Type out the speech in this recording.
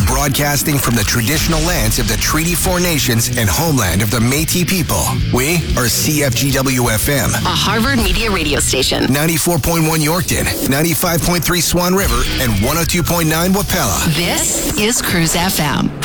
Broadcasting from the traditional lands of the Treaty 4 Nations and homeland of the Métis people. We are CFGW-FM. A Harvard Media radio station. 94.1 Yorkton, 95.3 Swan River, and 102.9 Wapella. This is Cruise FM.